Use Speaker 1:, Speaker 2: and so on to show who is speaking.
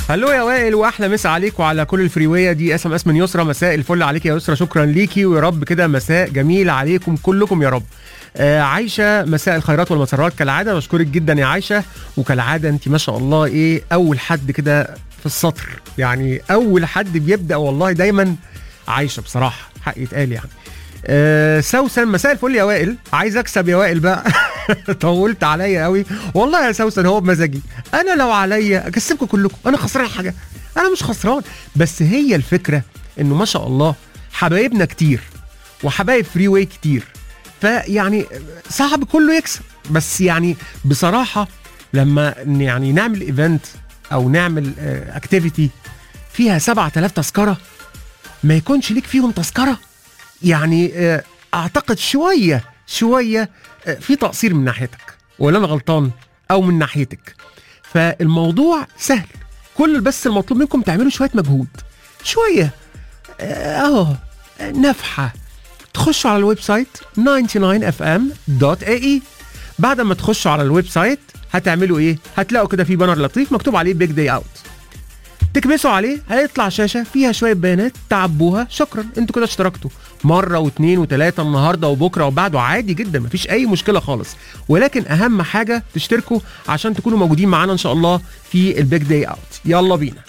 Speaker 1: هلو يا وائل، واحلى مسا عليك وعلى كل الفريوية دي. اس من يسرى، مساء الفل عليك يا يسرى، شكرا ليكي ويا رب كده مساء جميل عليكم كلكم يا رب. عايشة، مساء الخيرات والمسرات كالعادة، بشكرك جدا يا عايشة. وكالعادة انت ما شاء الله ايه اول حد كده في السطر، يعني اول حد بيبدأ والله دايما عايشة بصراحة، حق يتقال يعني. سوسن، مساء الفل يا وائل، عايز اكسب يا وائل بقى. طولت عليا قوي والله يا سوسن، هو بمزاجي انا، لو عليا اكسبكم كلكم، انا خسران حاجه؟ انا مش خسران، بس هي الفكره انه ما شاء الله حبايبنا كتير وحبايب فري واي كتير، فيعني صعب كله يكسب. بس يعني بصراحه لما يعني نعمل ايفنت او نعمل اكتيفيتي فيها 7000 تذكره ما يكونش ليك فيهم تذكره، يعني اعتقد شويه في تقصير من ناحيتك، ولا انا غلطان؟ او من ناحيتك. فالموضوع سهل، كل بس المطلوب منكم تعملوا شويه مجهود، شويه نفحه، تخشوا على الويب سايت 99fm.ae. بعد ما تخشوا على الويب سايت هتعملوا ايه؟ هتلاقوا كده في بانر لطيف مكتوب عليه بيج داي اوت، تكبسوا عليه هيطلع شاشة فيها شوية بيانات تعبوها، شكرا انتوا كده اشتركتوا مرة واثنين وثلاثة، النهاردة وبكرة وبعده، عادي جدا مفيش اي مشكلة خالص. ولكن اهم حاجة تشتركوا عشان تكونوا موجودين معانا ان شاء الله في البيج داي اوت. يلا بينا.